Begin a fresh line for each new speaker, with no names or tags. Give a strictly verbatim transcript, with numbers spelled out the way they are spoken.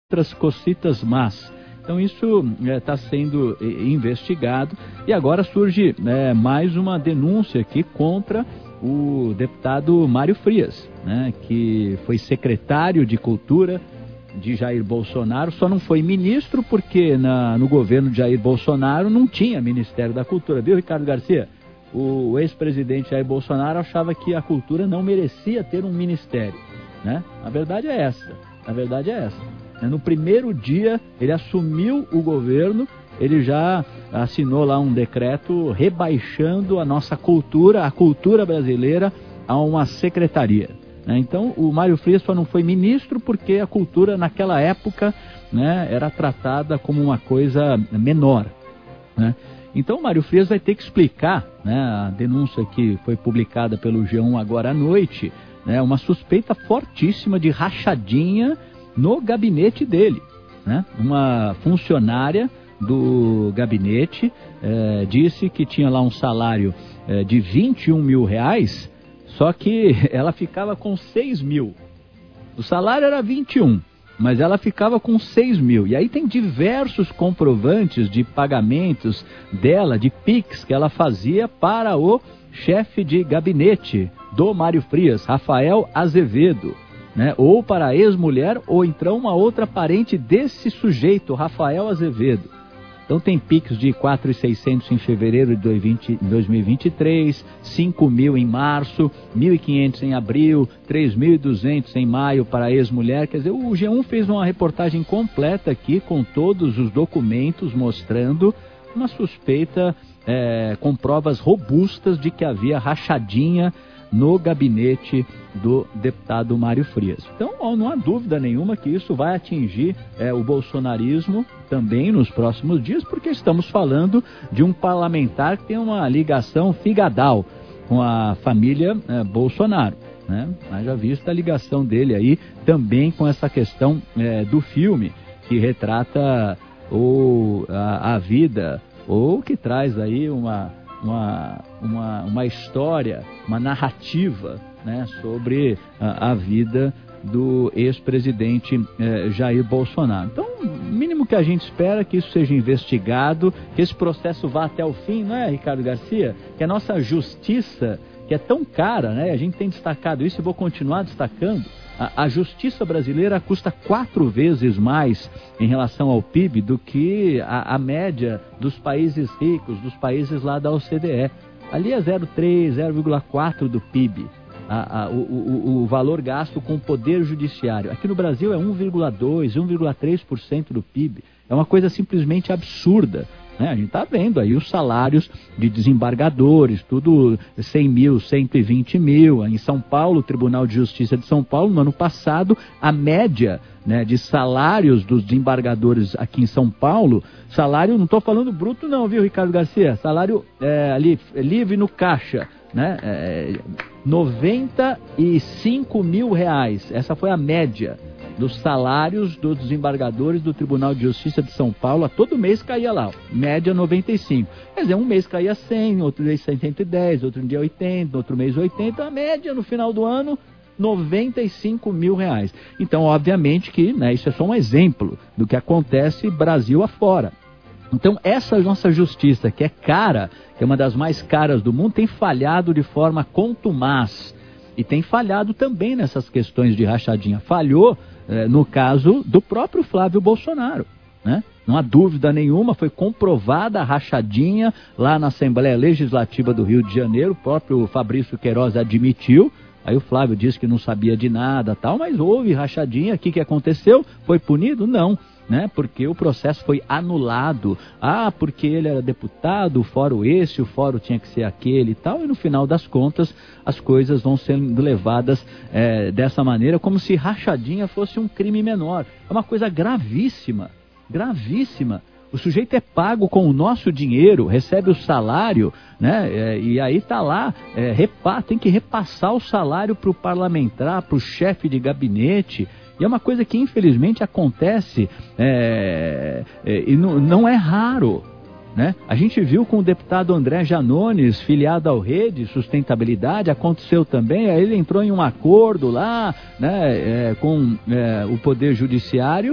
outras cocitas más. Então isso está é, sendo investigado e agora surge é, mais uma denúncia aqui contra o deputado Mário Frias, né, que foi secretário de Cultura de Jair Bolsonaro, só não foi ministro porque na, no governo de Jair Bolsonaro não tinha Ministério da Cultura, viu, Ricardo Garcia? O ex-presidente Jair Bolsonaro achava que a cultura não merecia ter um ministério, né? A verdade é essa, a verdade é essa. No primeiro dia, ele assumiu o governo, ele já assinou lá um decreto rebaixando a nossa cultura, a cultura brasileira, a uma secretaria. Então, o Mário Frias só não foi ministro porque a cultura naquela época, né, era tratada como uma coisa menor, né? Então, o Mário Frias vai ter que explicar, né, a denúncia que foi publicada pelo G um agora à noite, né, uma suspeita fortíssima de rachadinha no gabinete dele, né? Uma funcionária do gabinete é, disse que tinha lá um salário é, de vinte e um mil reais, só que ela ficava com seis mil. O salário era vinte e um, mas ela ficava com seis mil. E aí tem diversos comprovantes de pagamentos dela, de Pix, que ela fazia para o chefe de gabinete do Mário Frias, Rafael Azevedo, né? Ou para a ex-mulher, ou então uma outra parente desse sujeito, Rafael Azevedo. Então tem Pix de quatro mil e seiscentos em fevereiro de dois mil e vinte e três, cinco mil em março, mil e quinhentos em abril, três mil e duzentos em maio para a ex-mulher. Quer dizer, o G um fez uma reportagem completa aqui com todos os documentos mostrando uma suspeita é, com provas robustas de que havia rachadinha no gabinete do deputado Mário Frias. Então, não há dúvida nenhuma que isso vai atingir é, o bolsonarismo também nos próximos dias, porque estamos falando de um parlamentar que tem uma ligação figadal com a família é, Bolsonaro, né? Haja vista a ligação dele aí também com essa questão é, do filme que retrata ou a, a vida ou que traz aí uma Uma, uma, uma história, uma narrativa, né, sobre a, a vida do ex-presidente eh, Jair Bolsonaro. Então, o mínimo que a gente espera é que isso seja investigado, que esse processo vá até o fim, não é, Ricardo Garcia? Que a nossa justiça, que é tão cara, né, a gente tem destacado isso e vou continuar destacando, a, a justiça brasileira custa quatro vezes mais em relação ao P I B do que a, a média dos países ricos, dos países lá da O C D E. Ali é zero vírgula três, zero vírgula quatro do P I B, a, a, o, o, o valor gasto com o poder judiciário. Aqui no Brasil é um vírgula dois, um vírgula três por cento do P I B. É uma coisa simplesmente absurda, né? A gente está vendo aí os salários de desembargadores, tudo cem mil, cento e vinte mil. Em São Paulo, o Tribunal de Justiça de São Paulo, no ano passado, a média, né, de salários dos desembargadores aqui em São Paulo, salário, não estou falando bruto não, viu, Ricardo Garcia? Salário é, ali, livre no caixa, né, é, noventa e cinco mil reais. Essa foi a média dos salários dos desembargadores do Tribunal de Justiça de São Paulo. A todo mês caía lá, média noventa e cinco. Quer dizer, um mês caía cem, outro mês cento e dez, outro dia oitenta, outro mês oitenta, a média no final do ano, noventa e cinco mil reais. Então, obviamente que, né, isso é só um exemplo do que acontece Brasil afora. Então, essa nossa justiça, que é cara, que é uma das mais caras do mundo, tem falhado de forma contumaz. E tem falhado também nessas questões de rachadinha. Falhou eh, no caso do próprio Flávio Bolsonaro, né? Não há dúvida nenhuma, foi comprovada a rachadinha lá na Assembleia Legislativa do Rio de Janeiro. O próprio Fabrício Queiroz admitiu. Aí o Flávio disse que não sabia de nada, tal, mas houve rachadinha. O que, que aconteceu? Foi punido? Não, né? Porque o processo foi anulado. Ah, porque ele era deputado, o fórum esse, o fórum tinha que ser aquele e tal. E no final das contas, as coisas vão sendo levadas é, dessa maneira, como se rachadinha fosse um crime menor. É uma coisa gravíssima, gravíssima. O sujeito é pago com o nosso dinheiro, recebe o salário, né? É, e aí tá lá, é, repa, tem que repassar o salário para o parlamentar, para o chefe de gabinete. E é uma coisa que infelizmente acontece é, é, e não, não é raro, né? A gente viu com o deputado André Janones, filiado ao Rede Sustentabilidade, aconteceu também. Aí ele entrou em um acordo lá, né, é, com é, o Poder Judiciário.